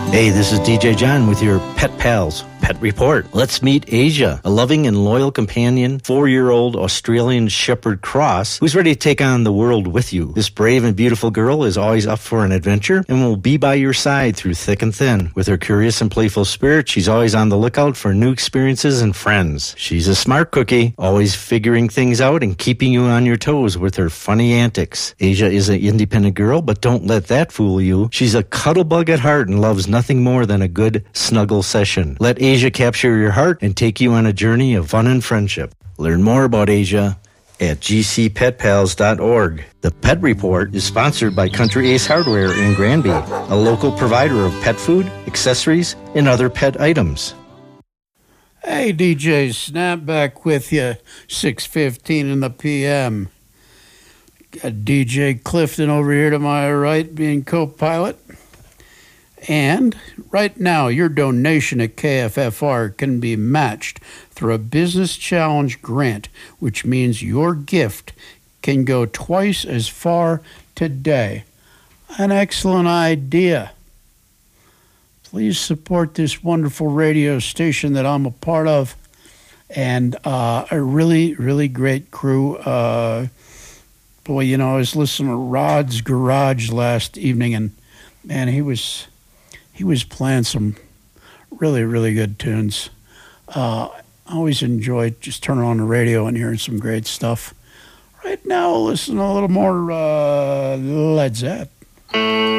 Hey, this is DJ John with your Pet Pals Pet Report. Let's meet Asia, a loving and loyal companion, 4-year-old Australian Shepherd Cross, who's ready to take on the world with you. This brave and beautiful girl is always up for an adventure and will be by your side through thick and thin. With her curious and playful spirit, she's always on the lookout for new experiences and friends. She's a smart cookie, always figuring things out and keeping you on your toes with her funny antics. Asia is an independent girl, but don't let that fool you. She's a cuddle bug at heart and loves nothing more than a good snuggle session. Let Asia capture your heart and take you on a journey of fun and friendship. Learn more about Asia at gcpetpals.org. The Pet Report is sponsored by Country Ace Hardware in Granby, a local provider of pet food, accessories, and other pet items. Hey, DJ Snapback with you, 6:15 in the p.m. Got DJ Clifton over here to my right being co-pilot. And right now, your donation at KFFR can be matched through a Business Challenge grant, which means your gift can go twice as far today. An excellent idea. Please support this wonderful radio station that I'm a part of, and a really, really great crew. Boy, you know, I was listening to Rod's Garage last evening, and man, he was playing some really, really good tunes. I always enjoy just turning on the radio and hearing some great stuff. Right now, listen to a little more Led Zepp.